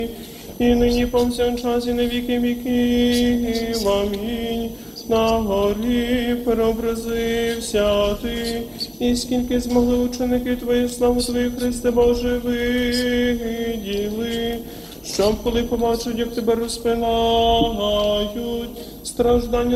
і нині повсякчас і на віки віків. Амінь. На горі преобразився ти, і скільки змогли ученики Твої, славу Твою, Христе Боже, виділи, щоб коли побачать, як Тебе розпинають, страждання